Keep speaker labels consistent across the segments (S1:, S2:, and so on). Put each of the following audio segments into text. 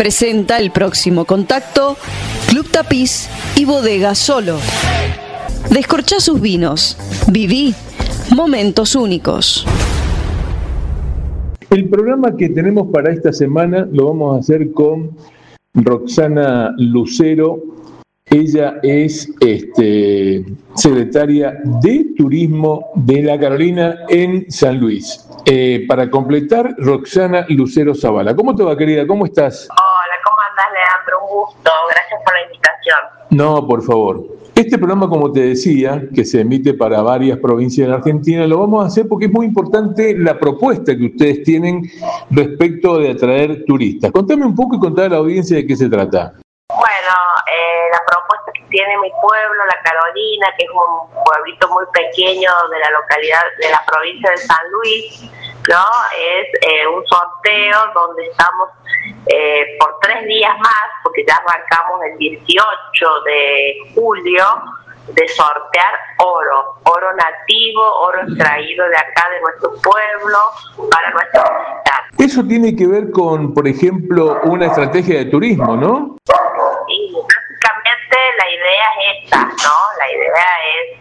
S1: presenta el próximo contacto Club Tapiz y Bodega Solo. Descorchá sus vinos. Viví momentos únicos.
S2: El programa que tenemos para esta semana lo vamos a hacer con Roxana Lucero. Ella es secretaria de Turismo de La Carolina en San Luis. Para completar, Roxana Lucero Zavala. ¿Cómo te va, querida? ¿Cómo estás?
S3: Hola, ¿cómo andás, Leandro? Un gusto. Gracias por la invitación.
S2: No, por favor. Este programa, como te decía, que se emite para varias provincias de Argentina, lo vamos a hacer porque es muy importante la propuesta que ustedes tienen respecto de atraer turistas. Contame un poco y contá a la audiencia de qué se trata.
S3: Bueno, la propuesta que tiene mi pueblo, La Carolina, que es un pueblito muy pequeño de la localidad, de la provincia de San Luis, ¿no? Es un sorteo donde estamos por 3 días más, porque ya arrancamos el 18 de julio, de sortear oro nativo, oro extraído de acá, de nuestro pueblo, para nuestros visitantes.
S2: Eso tiene que ver con, por ejemplo, una estrategia de turismo, ¿no?
S3: Y básicamente la idea es esta, ¿no? La idea es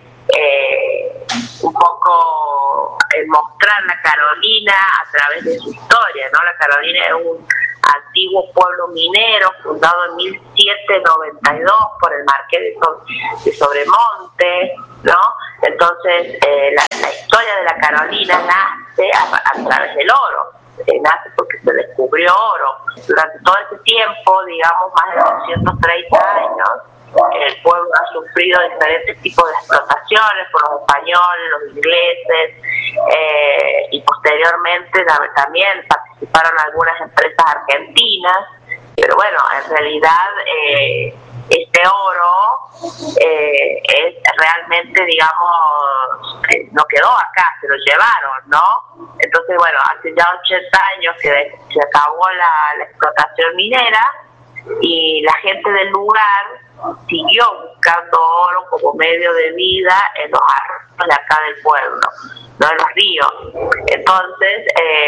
S3: un poco mostrar la Carolina a través de su historia, ¿no? La Carolina es un antiguo pueblo minero fundado en 1792 por el Marqués de Sobremonte, ¿no? Entonces la historia de la Carolina nace a través del oro. Nace porque se descubrió oro. Durante todo ese tiempo, digamos más de 230 años, el pueblo ha sufrido diferentes tipos de explotaciones por los españoles, los ingleses, y posteriormente también participaron algunas empresas argentinas, pero bueno, en realidad este oro es realmente, digamos, no quedó acá, se lo llevaron, ¿no? Entonces, bueno, hace ya 80 años que se acabó la explotación minera y la gente del lugar siguió buscando oro como medio de vida en los arroyos de acá del pueblo, no en los ríos. Entonces,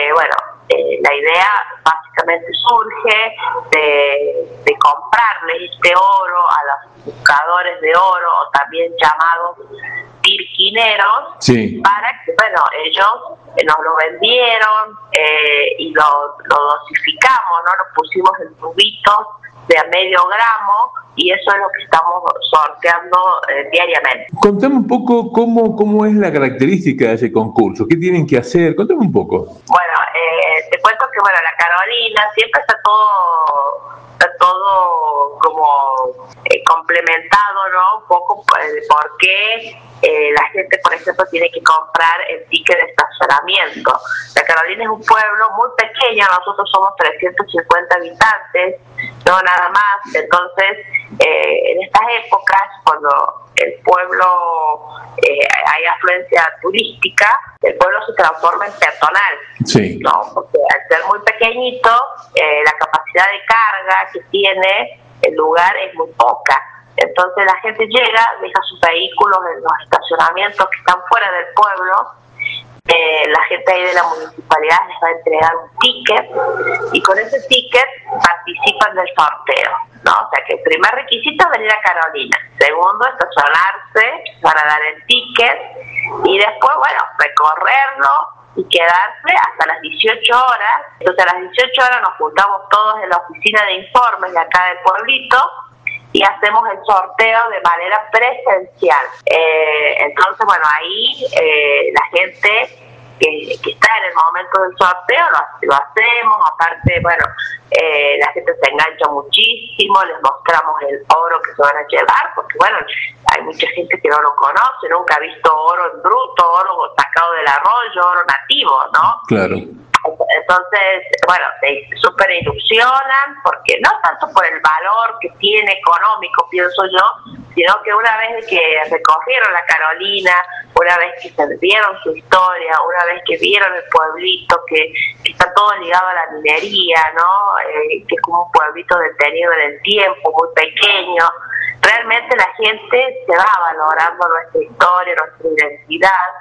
S3: la idea básicamente surge de comprarle este oro a los buscadores de oro, o también llamados tirquineros, sí, para que, ellos nos lo vendieron y lo dosificamos, ¿no? Lo pusimos en tubitos de a medio gramo, y eso es lo que estamos sorteando diariamente.
S2: Contame un poco cómo es la característica de ese concurso, qué tienen que hacer, contame un poco.
S3: Bueno, te cuento que la Carolina siempre está todo como complementado, ¿no? Un poco de por qué la gente, por ejemplo, tiene que comprar el ticket de estacionamiento. La Carolina es un pueblo muy pequeño, nosotros somos 350 habitantes, no nada más. Entonces, en estas épocas, cuando el pueblo hay afluencia turística, el pueblo se transforma en peatonal, sí, ¿no? Porque al ser muy pequeñito, la capacidad de carga que tiene el lugar es muy poca. Entonces la gente llega, deja sus vehículos en los estacionamientos que están fuera del pueblo. La gente ahí de la municipalidad les va a entregar un ticket, y con ese ticket participan del sorteo, ¿no? O sea que el primer requisito es venir a Carolina, segundo, estacionarse, van a dar el ticket, y después, recorrerlo y quedarse hasta las 18 horas. Entonces a las 18 horas nos juntamos todos en la oficina de informes de acá del pueblito y hacemos el sorteo de manera presencial. Entonces, ahí la gente que está en el momento del sorteo lo hacemos. Aparte, la gente se engancha muchísimo, les mostramos el oro que se van a llevar, porque hay mucha gente que no lo conoce, nunca ha visto oro en bruto, oro sacado del arroyo, oro nativo, ¿no? Claro. Entonces, se súper ilusionan, porque no tanto por el valor que tiene económico, pienso yo, sino que una vez que recorrieron la Carolina, una vez que se vieron su historia, una vez que vieron el pueblito, que está todo ligado a la minería, ¿no? Que es como un pueblito detenido en el tiempo, muy pequeño, realmente la gente se va valorando nuestra historia, nuestra identidad,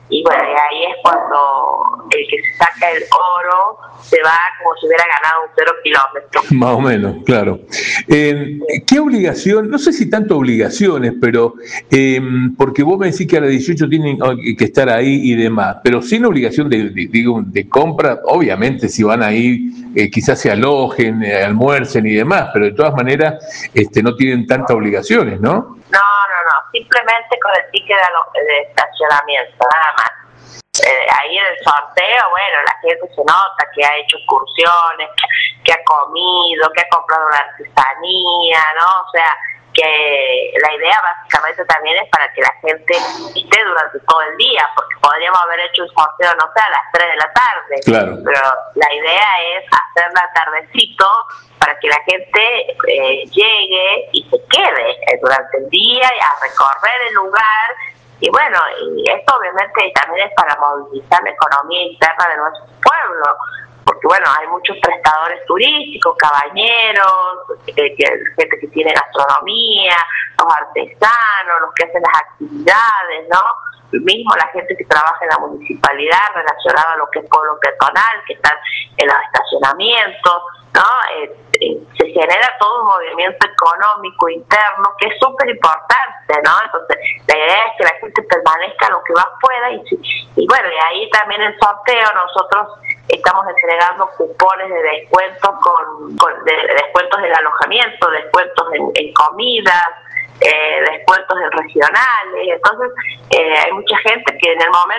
S3: y bueno, y ahí es cuando el que se saca el oro se va como si hubiera ganado un 0 kilómetro.
S2: Más o menos, claro. ¿Qué obligación? No sé si tanto obligaciones, pero porque vos me decís que a las 18 tienen que estar ahí y demás, pero sin obligación de compra, obviamente si van ahí quizás se alojen, almuercen y demás, pero de todas maneras no tienen tantas obligaciones, ¿no?
S3: No, simplemente con el ticket de estacionamiento, nada más. Ahí en el sorteo, bueno, la gente se nota que ha hecho excursiones, que ha comido, que ha comprado una artesanía, ¿no? O sea, que la idea básicamente también es para que la gente esté durante todo el día, porque podríamos haber hecho un sorteo, no sé, a las 3 de la tarde,
S2: claro,
S3: pero la idea es hacerla tardecito para que la gente llegue y se quede durante el día y a recorrer el lugar. Y bueno, y esto obviamente también es para movilizar la economía interna de nuestro pueblo, porque bueno, hay muchos prestadores turísticos, cabañeros, gente que tiene gastronomía, los artesanos, los que hacen las actividades, ¿no? Mismo la gente que trabaja en la municipalidad relacionada a lo que es pueblo peatonal, que están en los estacionamientos, ¿no? Se genera todo un movimiento económico interno que es súper importante, ¿no? Entonces, la idea es que la gente permanezca lo que más pueda y bueno, y ahí también el sorteo nosotros estamos entregando cupones de descuento de descuentos del alojamiento, descuentos en comidas, descuentos en regionales. Entonces hay mucha gente que en el momento